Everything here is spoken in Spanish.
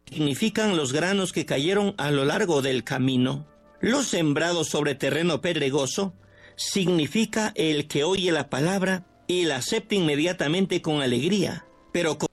significan los granos que cayeron a lo largo del camino. Los sembrados sobre terreno pedregoso significa el que oye la palabra y la acepta inmediatamente con alegría, pero